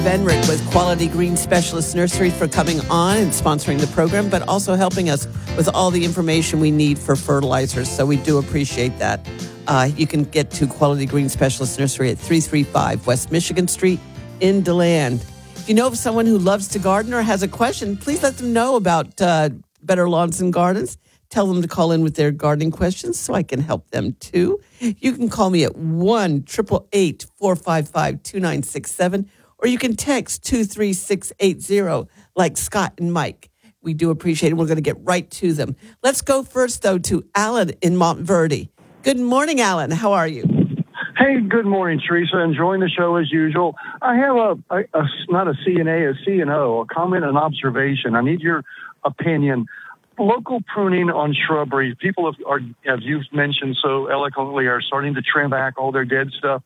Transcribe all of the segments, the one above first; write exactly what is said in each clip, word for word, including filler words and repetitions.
Benrick with Quality Green Specialist Nursery for coming on and sponsoring the program, but also helping us with all the information we need for fertilizers. So we do appreciate that. Uh, you can get to Quality Green Specialist Nursery at three thirty-five West Michigan Street in DeLand. If you know of someone who loves to garden or has a question, please let them know about uh, Better Lawns and Gardens. Tell them to call in with their gardening questions so I can help them too. You can call me at one eight eight eight, four five five, two nine six seven, or you can text two three six eight zero like Scott and Mike. We do appreciate it. We're going to get right to them. Let's go first, though, to Alan in Montverde. Good morning, Alan. How are you? Hey, good morning, Teresa. Enjoying the show as usual. I have a, a, a not a C N A, a C N O, a comment and observation. I need your opinion. Local pruning on shrubbery. People have, are, as you've mentioned so eloquently, are starting to trim back all their dead stuff.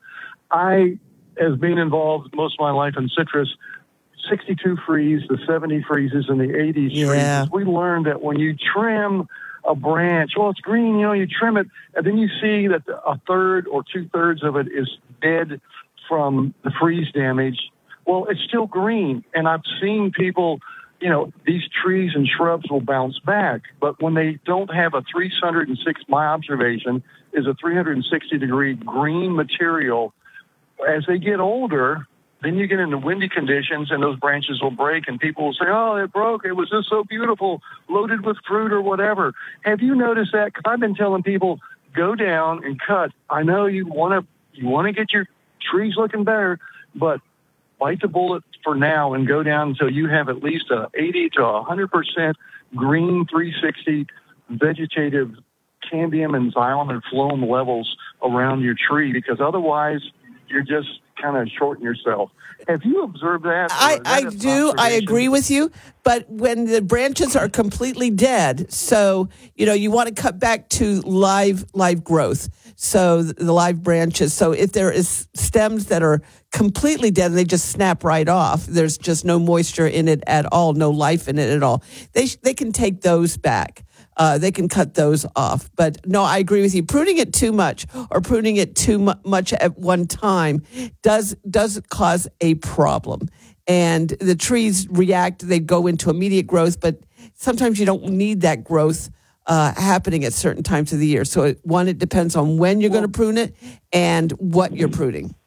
I, as being involved most of my life in citrus, sixty-two freeze, the seventy freezes, and the eighties Yeah. freezes, we learned that when you trim a branch, well, it's green, you know, you trim it, and then you see that a third or two-thirds of it is dead from the freeze damage. Well, it's still green, and I've seen people, you know, these trees and shrubs will bounce back, but when they don't have a three hundred six, my observation is a three hundred sixty degree green material, as they get older, then you get into windy conditions and those branches will break and people will say, oh, it broke. It was just so beautiful, loaded with fruit or whatever. Have you noticed that? Because I've been telling people, go down and cut. I know you want to you want to get your trees looking better, but bite the bullet for now and go down until you have at least a eighty to one hundred percent green three sixty vegetative cambium and xylem and phloem levels around your tree, because otherwise you're just kind of shorting yourself. Have you observed that? I, that I do. I agree with you. But when the branches are completely dead, so, you know, you want to cut back to live live growth. So the live branches. So if there is stems that are completely dead and they just snap right off, there's just no moisture in it at all, no life in it at all, they they can take those back. Uh, they can cut those off. But no, I agree with you. Pruning it too much or pruning it too mu- much at one time does does cause a problem. And the trees react, they go into immediate growth, but sometimes you don't need that growth uh, happening at certain times of the year. So, it, one, it depends on when you're going to prune it and what you're pruning.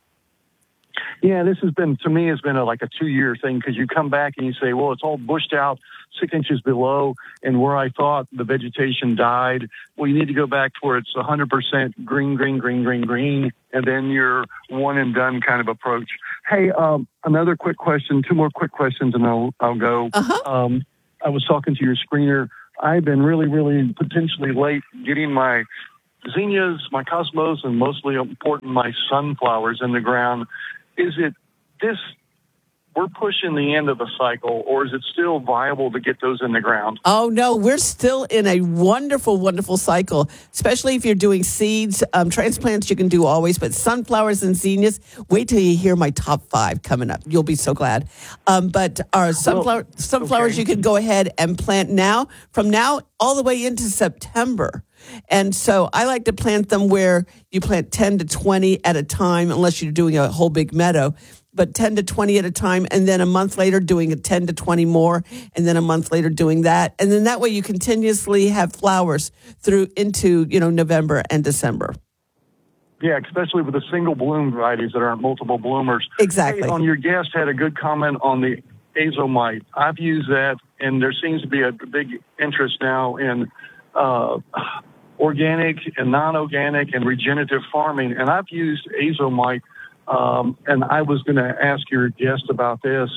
Yeah, this has been, to me, has been a, like a two-year thing, because you come back and you say, well, it's all bushed out six inches below, and where I thought the vegetation died, well, you need to go back to where it's one hundred percent green, green, green, green, green, and then your one-and-done kind of approach. Hey, um, another quick question, two more quick questions, and I'll, I'll go. Uh-huh. Um, I was talking to your screener. I've been really, really potentially late getting my zinnias, my cosmos, and mostly important, my sunflowers in the ground. Is it this, we're pushing the end of the cycle, or is it still viable to get those in the ground? Oh, no, we're still in a wonderful, wonderful cycle, especially if you're doing seeds. Um, transplants you can do always, but sunflowers and zinnias, wait till you hear my top five coming up. You'll be so glad. Um, but our sunflower, well, sunflowers okay. You can go ahead and plant now, from now all the way into September. And so I like to plant them where you plant ten to twenty at a time, unless you're doing a whole big meadow, but ten to twenty at a time. And then a month later doing a ten to twenty more. And then a month later doing that. And then that way you continuously have flowers through into, you know, November and December. Yeah, especially with the single bloom varieties that aren't multiple bloomers. Exactly. Hey, on your guest had a good comment on the azomite. I've used that, and there seems to be a big interest now in uh, organic and non-organic and regenerative farming. And I've used azomite, um, and I was going to ask your guest about this.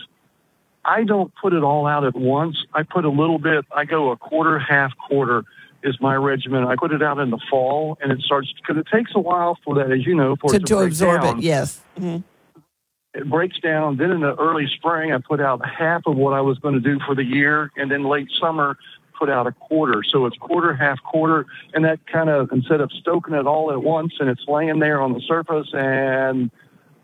I don't put it all out at once. I put a little bit, I go a quarter, half quarter is my regimen. I put it out in the fall, and it starts, because it takes a while for that, as you know, for to, it to, to break absorb down. it, yes. Mm-hmm. It breaks down. Then in the early spring, I put out half of what I was going to do for the year, and then late summer, put out a quarter. So it's quarter, half quarter, and that kind of, instead of stoking it all at once and it's laying there on the surface and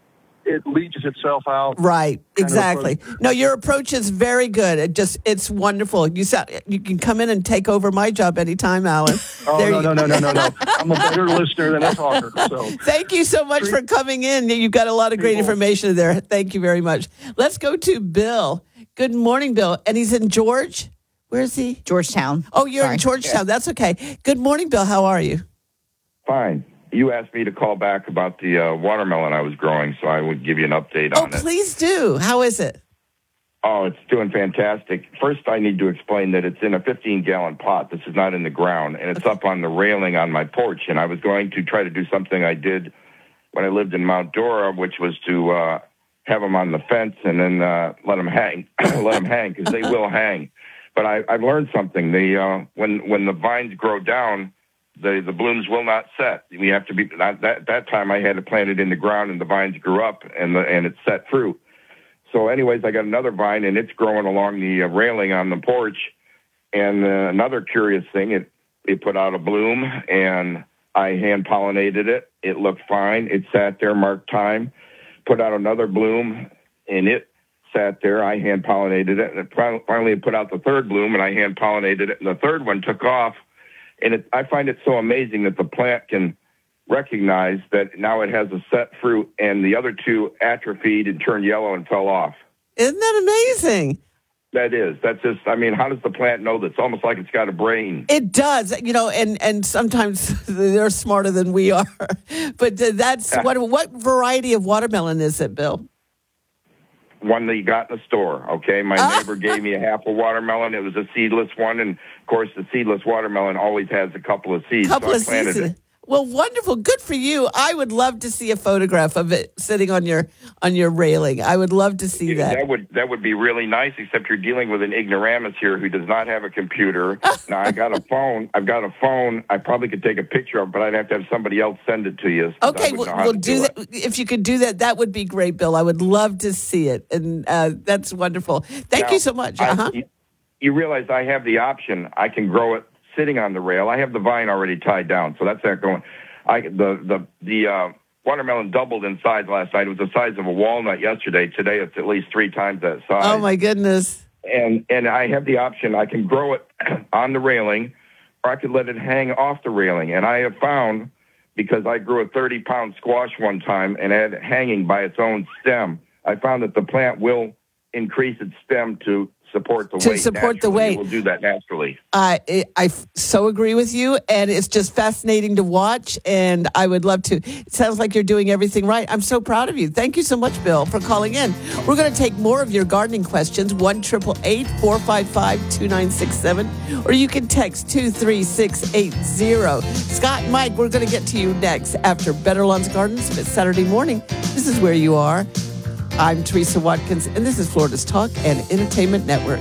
it leaches itself out. Right, exactly. approach. No, your approach is very good. It just, it's wonderful. You sound, you can come in and take over my job anytime, Alan. Oh, There no, you- no, no, no, no, no. I'm a better listener than a talker. So Thank you so much for coming in. You've got a lot of great People. information there. Thank you very much. Let's go to Bill. Good morning, Bill. And he's in George. Where is he? Georgetown. Oh, you're Sorry. in Georgetown. That's okay. Good morning, Bill. How are you? Fine. You asked me to call back about the uh, watermelon I was growing, so I would give you an update Oh, on it. please do. How is it? Oh, it's doing fantastic. First, I need to explain that it's in a fifteen-gallon pot. This is not in the ground, and it's up on the railing on my porch. And I was going to try to do something I did when I lived in Mount Dora, which was to uh, have them on the fence and then uh, let them hang, let them hang, because they will hang. But I, I've learned something. The uh, when when the vines grow down, the the blooms will not set. We have to be that that, that time I had to plant it in the ground, and the vines grew up, and the, and it set fruit. So, anyways, I got another vine, and it's growing along the uh, railing on the porch. And uh, another curious thing, it it put out a bloom, and I hand pollinated it. It looked fine. It sat there, marked time. Put out another bloom, and it sat there. I hand pollinated it, and it finally, finally it put out the third bloom, and I hand pollinated it, and the third one took off. And it, I find it so amazing that the plant can recognize that now it has a set fruit, and the other two atrophied and turned yellow and fell off. Isn't that amazing? That is. That's just, I mean, how does the plant know that? It's almost like it's got a brain. It does, you know, and, and sometimes they're smarter than we are. But uh, that's, what what variety of watermelon is it, Bill? One that you got in the store, okay? My neighbor gave me a half a watermelon. It was a seedless one, and, of course, the seedless watermelon always has a couple of seeds, Couple so I of planted seeds. it. Well, wonderful. Good for you. I would love to see a photograph of it sitting on your on your railing. I would love to see that. That would that would be really nice, except you're dealing with an ignoramus here who does not have a computer. Now, I got a phone. I've got a phone. I probably could take a picture of it, but I'd have to have somebody else send it to you. So Okay, we'll, we'll do, do that. If you could do that, that would be great, Bill. I would love to see it. And uh, that's wonderful. Thank now, you so much. Uh-huh. I, you, you realize I have the option. I can grow it sitting on the rail. I have the vine already tied down, so that's not going. I, the the the uh, watermelon doubled in size last night. It was the size of a walnut yesterday. Today it's at least three times that size. Oh, my goodness. And and I have the option. I can grow it on the railing, or I could let it hang off the railing. And I have found, because I grew a thirty-pound squash one time and had it hanging by its own stem, I found that the plant will increase its stem to support the To weight. support the naturally. weight. It will do that naturally. I I f- so agree with you, and it's just fascinating to watch, and I would love to. It sounds like you're doing everything right. I'm so proud of you. Thank you so much, Bill, for calling in. We're going to take more of your gardening questions, one eight eight eight, four five five, two nine six seven, or you can text two three six eight zero. Scott and Mike, we're going to get to you next after Better Lawns Gardens. If it's Saturday morning, this is where you are. I'm Teresa Watkins, and this is Florida's Talk and Entertainment Network.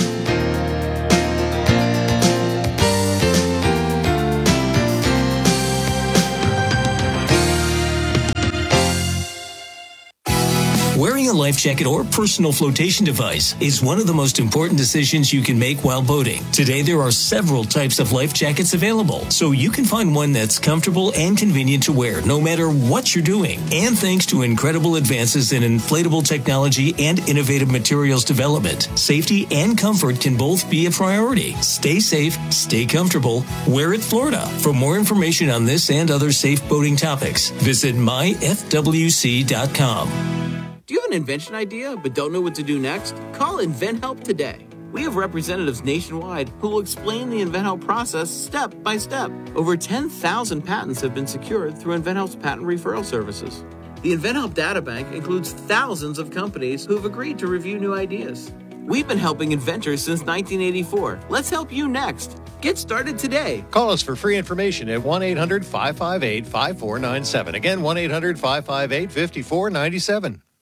Wearing a life jacket or personal flotation device is one of the most important decisions you can make while boating. Today, there are several types of life jackets available, so you can find one that's comfortable and convenient to wear no matter what you're doing. And thanks to incredible advances in inflatable technology and innovative materials development, safety and comfort can both be a priority. Stay safe, stay comfortable, wear it Florida. For more information on this and other safe boating topics, visit my f w c dot com. Do you have an invention idea but don't know what to do next? Call InventHelp today. We have representatives nationwide who will explain the InventHelp process step by step. Over ten thousand patents have been secured through InventHelp's patent referral services. The InventHelp Databank includes thousands of companies who have agreed to review new ideas. We've been helping inventors since nineteen eighty-four. Let's help you next. Get started today. Call us for free information at one eight hundred five five eight five four nine seven. Again, one eight hundred five five eight five four nine seven.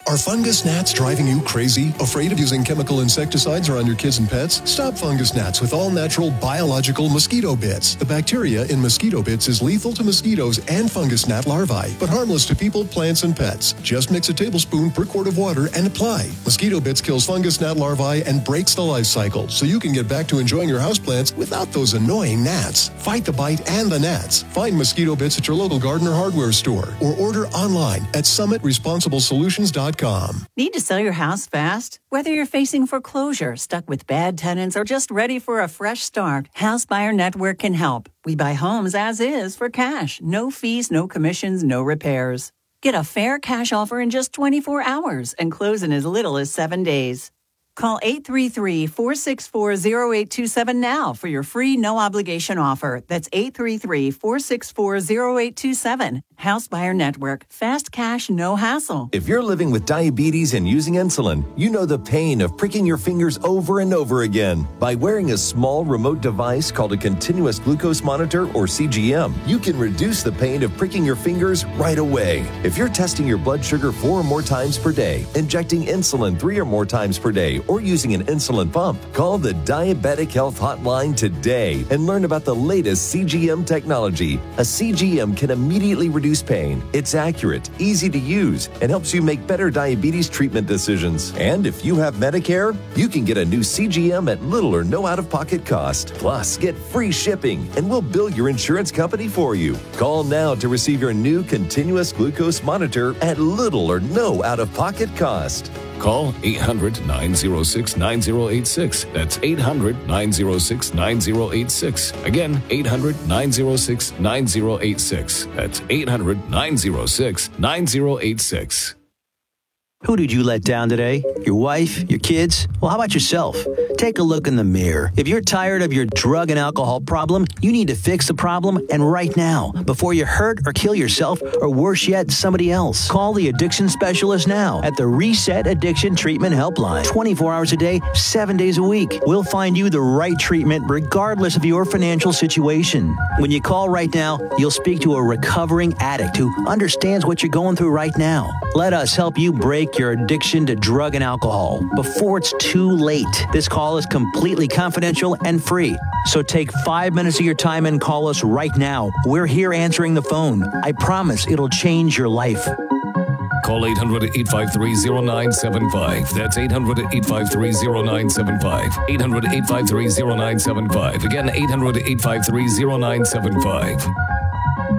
Are fungus gnats driving you crazy? Afraid of using chemical insecticides around your kids and pets? Stop fungus gnats with all-natural biological mosquito bits. The bacteria in mosquito bits is lethal to mosquitoes and fungus gnat larvae, but harmless to people, plants, and pets. Just mix a tablespoon per quart of water and apply. Mosquito bits kills fungus gnat larvae and breaks the life cycle, so you can get back to enjoying your houseplants without those annoying gnats. Fight the bite and the gnats. Find mosquito bits at your local Gardner hardware store or order online at summit responsible solutions dot com. Need to sell your house fast? Whether you're facing foreclosure, stuck with bad tenants, or just ready for a fresh start, House Buyer Network can help. We buy homes as is for cash. No fees, no commissions, no repairs. Get a fair cash offer in just twenty-four hours and close in as little as seven days. Call eight three three, four six four, zero eight two seven now for your free no-obligation offer. That's eight three three, four six four, zero eight two seven. House Buyer Network. Fast cash, no hassle. If you're living with diabetes and using insulin, you know the pain of pricking your fingers over and over again. By wearing a small remote device called a continuous glucose monitor, or C G M, you can reduce the pain of pricking your fingers right away. If you're testing your blood sugar four or more times per day, injecting insulin three or more times per day, or using an insulin pump, call the Diabetic Health Hotline today and learn about the latest C G M technology. A C G M can immediately reduce pain. It's accurate, easy to use, and helps you make better diabetes treatment decisions. And if you have Medicare, you can get a new C G M at little or no out-of-pocket cost. Plus, get free shipping, and we'll bill your insurance company for you. Call now to receive your new continuous glucose monitor at little or no out-of-pocket cost. Call eight hundred, nine oh six, nine oh eight six. That's eight hundred, nine oh six, nine oh eight six. Again, eight hundred, nine oh six, nine oh eight six. That's eight hundred, nine oh six, nine oh eight six. Who did you let down today? Your wife? Your kids? Well, how about yourself? Take a look in the mirror. If you're tired of your drug and alcohol problem, you need to fix the problem, and right now, before you hurt or kill yourself, or worse yet, somebody else. Call the addiction specialist now at the Reset Addiction Treatment Helpline. twenty-four hours a day, seven days a week. We'll find you the right treatment regardless of your financial situation. When you call right now, you'll speak to a recovering addict who understands what you're going through right now. Let us help you break your addiction to drug and alcohol before it's too late. This call is completely confidential and free. So take five minutes of your time and call us right now. We're here answering the phone. I promise it'll change your life. Call eight hundred, eight five three, zero nine seven five. That's eight hundred, eight five three, zero nine seven five. eight hundred, eight five three, zero nine seven five. Again, eight hundred, eight five three, zero nine seven five.